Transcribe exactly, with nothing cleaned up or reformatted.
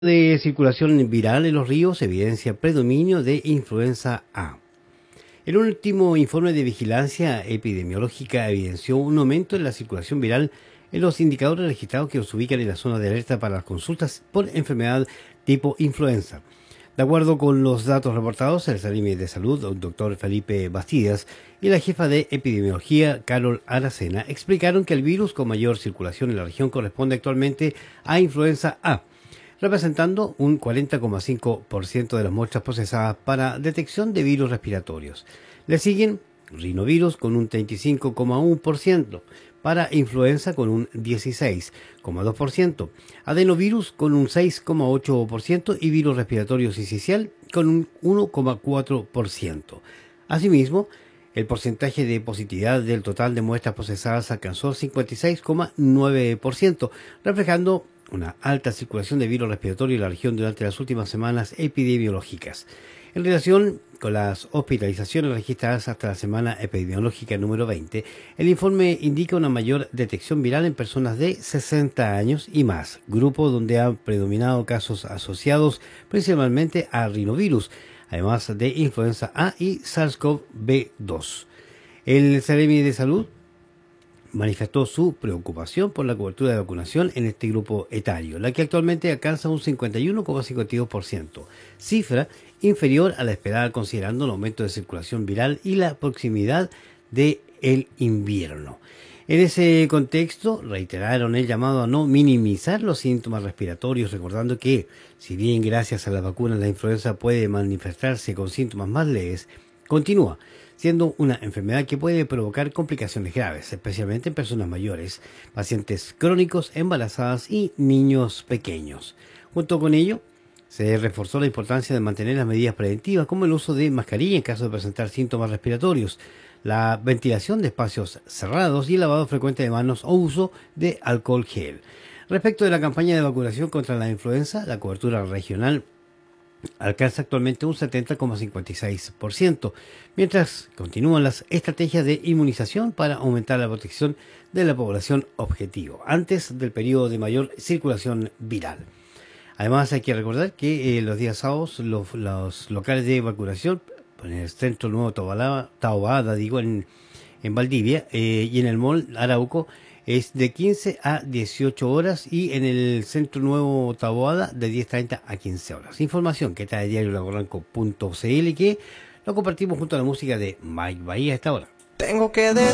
De circulación viral en los ríos evidencia predominio de influenza A. El último informe de vigilancia epidemiológica evidenció un aumento en la circulación viral en los indicadores registrados que los ubican en la zona de alerta para las consultas por enfermedad tipo influenza. De acuerdo con los datos reportados, el Servicio de Salud, el doctor Felipe Bastidas, y la jefa de epidemiología, Carol Aracena, explicaron que el virus con mayor circulación en la región corresponde actualmente a influenza A, representando un cuarenta coma cinco por ciento de las muestras procesadas para detección de virus respiratorios. Le siguen rinovirus con un treinta y cinco coma uno por ciento, para influenza con un dieciséis coma dos por ciento, adenovirus con un seis coma ocho por ciento y virus respiratorio sincicial con un uno coma cuatro por ciento. Asimismo, el porcentaje de positividad del total de muestras procesadas alcanzó el cincuenta y seis coma nueve por ciento, reflejando una alta circulación de virus respiratorio en la región durante las últimas semanas epidemiológicas. En relación con las hospitalizaciones registradas hasta la semana epidemiológica número veinte, el informe indica una mayor detección viral en personas de sesenta años y más, grupo donde han predominado casos asociados principalmente a rinovirus, además de influenza A y SARS-CoV dos. El Servicio de Salud manifestó su preocupación por la cobertura de vacunación en este grupo etario, la que actualmente alcanza un cincuenta y uno coma cincuenta y dos por ciento, cifra inferior a la esperada considerando el aumento de circulación viral y la proximidad del invierno. En ese contexto, reiteraron el llamado a no minimizar los síntomas respiratorios, recordando que, si bien gracias a las vacunas la influenza puede manifestarse con síntomas más leves, continúa siendo una enfermedad que puede provocar complicaciones graves, especialmente en personas mayores, pacientes crónicos, embarazadas y niños pequeños. Junto con ello, se reforzó la importancia de mantener las medidas preventivas, como el uso de mascarilla en caso de presentar síntomas respiratorios, la ventilación de espacios cerrados y el lavado frecuente de manos o uso de alcohol gel. Respecto de la campaña de vacunación contra la influenza, la cobertura regional alcanza actualmente un setenta coma cincuenta y seis por ciento, mientras continúan las estrategias de inmunización para aumentar la protección de la población objetivo antes del periodo de mayor circulación viral. Además, hay que recordar que eh, los días sábados los, los locales de vacunación en el Centro Nuevo Taboada, digo, en, en Valdivia, eh, y en el Mall Arauco, es de quince a dieciocho horas y en el Centro Nuevo Taboada de diez treinta a quince horas. Información que está de diario laborranco punto c l, que lo compartimos junto a la música de Mike Bahía a esta hora. Tengo que